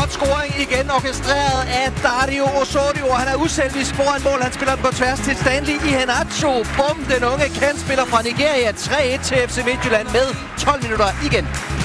flot scoring igen, orkestreret af Dario Osorio. Han er uselvisk foran mål. Han spiller den på tværs til Stanley Iheanacho. Bum, den unge kantspiller fra Nigeria. 3-1 til FC Midtjylland med 12 minutter igen.